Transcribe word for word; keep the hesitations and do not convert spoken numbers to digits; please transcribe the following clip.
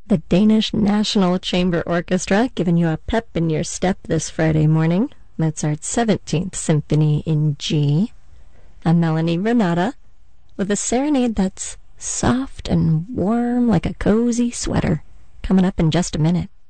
The Danish National Chamber Orchestra giving you a pep in your step this Friday morning. Mozart's seventeenth Symphony in G. A Melanie Renata with a serenade that's soft and warm like a cozy sweater. Coming up in just a minute.